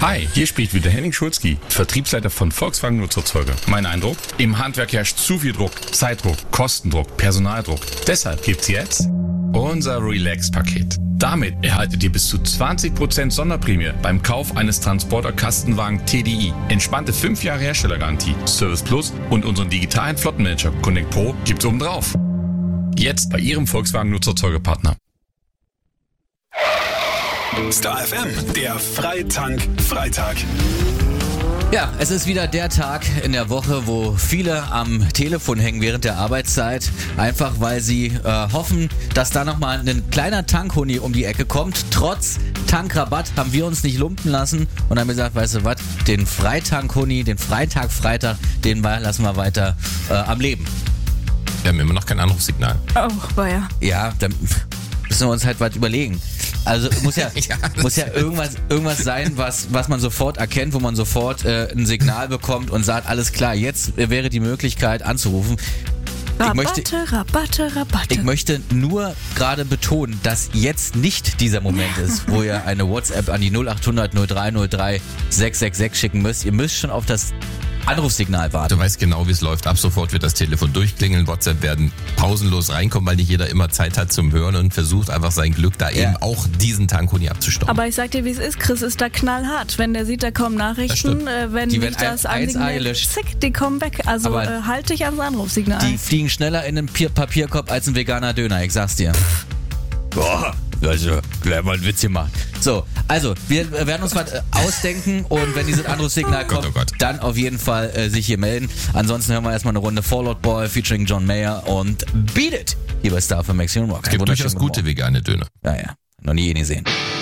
Hi, hier spricht wieder Henning Schulzki, Vertriebsleiter von Volkswagen Nutzerzeuger. Mein Eindruck? Im Handwerk herrscht zu viel Druck, Zeitdruck, Kostendruck, Personaldruck. Deshalb gibt's jetzt unser Relax-Paket. Damit erhaltet ihr bis zu 20% Sonderprämie beim Kauf eines Transporter-Kastenwagen TDI. Entspannte 5 Jahre Herstellergarantie, Service Plus und unseren digitalen Flottenmanager Connect Pro gibt's obendrauf. Jetzt bei Ihrem Volkswagen Nutzerzeugerpartner. Star FM, der Freitank-Freitag. Ja, es ist wieder der Tag in der Woche, wo viele am Telefon hängen während der Arbeitszeit, einfach weil sie hoffen, dass da nochmal ein kleiner Tankhuni um die Ecke kommt. Trotz Tankrabatt haben wir uns nicht lumpen lassen und haben gesagt, weißt du was, den Freitankhuni, den Freitag, den lassen wir weiter am Leben. Wir haben immer noch kein Anrufsignal. Oh, boah. Ja, dann müssen wir uns halt was überlegen. Also muss ja irgendwas sein, was man sofort erkennt, wo man sofort ein Signal bekommt und sagt, alles klar, jetzt wäre die Möglichkeit anzurufen. Rabatte. Ich möchte nur gerade betonen, dass jetzt nicht dieser Moment ist, wo ihr eine WhatsApp an die 0800 0303 666 schicken müsst. Ihr müsst schon auf das Anrufsignal warten. Du weißt genau, wie es läuft. Ab sofort wird das Telefon durchklingeln. WhatsApp werden pausenlos reinkommen, weil nicht jeder immer Zeit hat zum Hören und versucht einfach sein Glück da eben auch diesen Tankhuni abzustauben. Aber ich sag dir, wie es ist, Chris ist da knallhart. Wenn der sieht, da kommen Nachrichten, wenn die nicht das Ansignal, zick, die kommen weg. Also halt dich ans Anrufsignal. Die fliegen schneller in den Papierkorb als ein veganer Döner, ich sag's dir. Boah. Also, gleich mal ein Witz gemacht. So, also, wir werden uns was ausdenken und wenn dieses Anrufsignal kommt, dann auf jeden Fall sich hier melden. Ansonsten hören wir erstmal eine Runde Fall Out Boy featuring John Mayer und Beat It hier bei Star für Maximum Rock. Es gibt durchaus gute vegane Döner. Ja, noch nie gesehen.